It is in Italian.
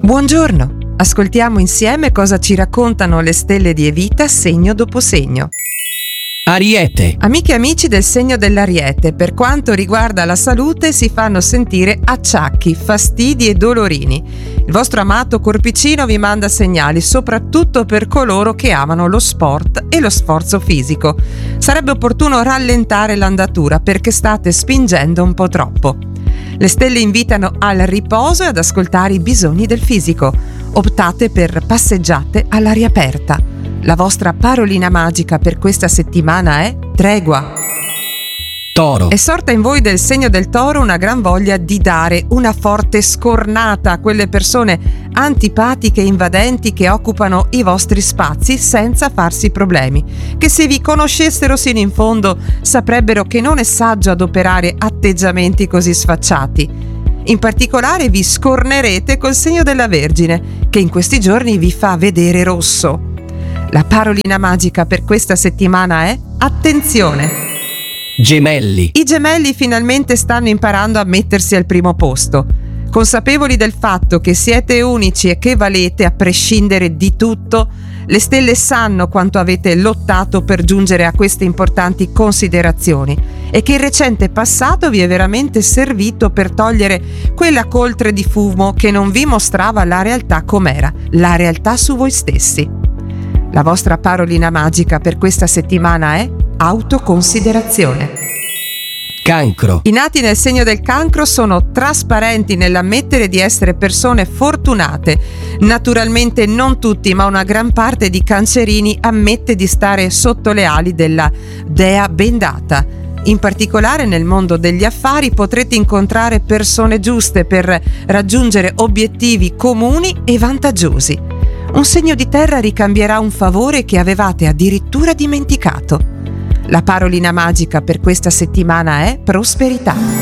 Buongiorno, ascoltiamo insieme cosa ci raccontano le stelle di Evita segno dopo segno. Ariete. Amiche e amici del segno dell'Ariete, per quanto riguarda la salute si fanno sentire acciacchi, fastidi e dolorini. Il vostro amato corpicino vi manda segnali, soprattutto per coloro che amano lo sport e lo sforzo fisico. Sarebbe opportuno rallentare l'andatura perché state spingendo un po' troppo. Le stelle invitano al riposo e ad ascoltare i bisogni del fisico. Optate per passeggiate all'aria aperta. La vostra parolina magica per questa settimana è tregua. Toro. È sorta in voi del segno del Toro una gran voglia di dare una forte scornata a quelle persone antipatiche e invadenti che occupano i vostri spazi senza farsi problemi, che se vi conoscessero sino in fondo saprebbero che non è saggio adoperare atteggiamenti così sfacciati. In particolare vi scornerete col segno della Vergine, che in questi giorni vi fa vedere rosso. La parolina magica per questa settimana è attenzione. Gemelli. I gemelli finalmente stanno imparando a mettersi al primo posto. Consapevoli del fatto che siete unici e che valete a prescindere di tutto, le stelle sanno quanto avete lottato per giungere a queste importanti considerazioni e che il recente passato vi è veramente servito per togliere quella coltre di fumo che non vi mostrava la realtà com'era, la realtà su voi stessi. La vostra parolina magica per questa settimana è autoconsiderazione. Cancro. I nati nel segno del Cancro sono trasparenti nell'ammettere di essere persone fortunate. Naturalmente non tutti, ma una gran parte di cancerini ammette di stare sotto le ali della dea bendata. In particolare nel mondo degli affari potrete incontrare persone giuste per raggiungere obiettivi comuni e vantaggiosi. Un segno di terra ricambierà un favore che avevate addirittura dimenticato. La parolina magica per questa settimana è prosperità.